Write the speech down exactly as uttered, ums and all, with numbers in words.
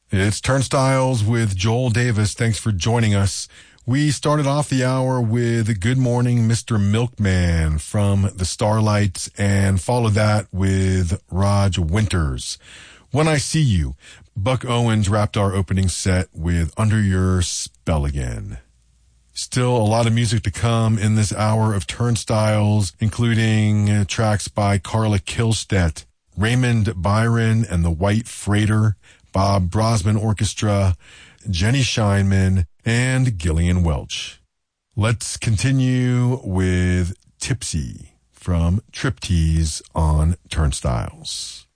It's Turnstiles with Joel Davis. Thanks for joining us. We started off the hour with Good Morning, Mister Milkman from the Starlights and followed that with Raj Winters. When I See You. Buck Owens wrapped our opening set with Under Your Spell Again. Still a lot of music to come in this hour of Turnstiles, including tracks by Carla Kihlstedt, Raymond Byron and the White Freighter, Bob Brosman Orchestra, Jenny Scheinman, and Gillian Welch. Let's continue with Tipsy from Triptease on Turnstiles.